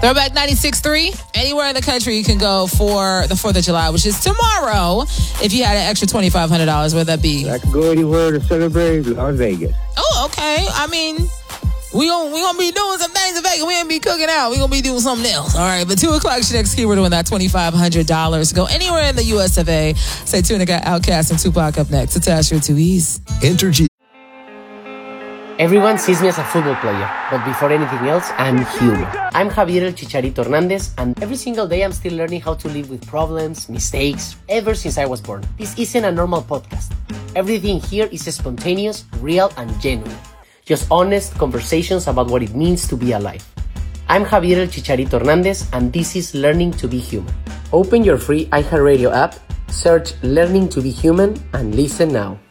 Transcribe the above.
Throwback 96.3. Anywhere in the country you can go for the 4th of July, which is tomorrow. If you had an extra $2,500, where'd that be? I could go anywhere to celebrate Las Vegas. Oh, okay. I mean, we gonna be doing some things in Vegas. We ain't be cooking out. We gonna be doing something else. All right. But 2 o'clock is your next keyword to win that $2,500. Go anywhere in the US of A. Stay tuned. I got Outkast and Tupac up next. It's Asher 2E's. Everyone sees me as a football player, but before anything else, I'm human. I'm Javier El Chicharito Hernandez, and every single day I'm still learning how to live with problems, mistakes, ever since I was born. This isn't a normal podcast. Everything here is spontaneous, real, and genuine. Just honest conversations about what it means to be alive. I'm Javier El Chicharito Hernandez, and this is Learning to be Human. Open your free iHeartRadio app, search Learning to be Human, and listen now.